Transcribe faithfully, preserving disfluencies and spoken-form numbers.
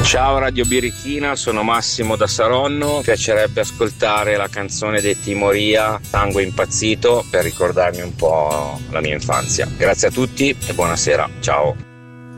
Ciao Radio Birichina, sono Massimo da Saronno. Mi piacerebbe ascoltare la canzone dei Timoria, Tango Impazzito, per ricordarmi un po' la mia infanzia. Grazie a tutti e buonasera, ciao.